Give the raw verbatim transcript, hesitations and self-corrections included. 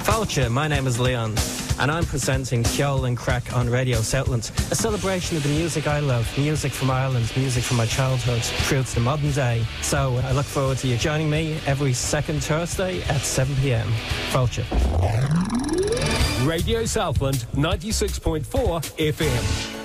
Fáilte, my name is Leon, and I'm presenting Ceol and Crack on Radio Southland, a celebration of the music I love, music from Ireland, music from my childhood, through to the modern day. So I look forward to you joining me every second Thursday at seven p m. Fáilte. Radio Southland, ninety-six point four F M.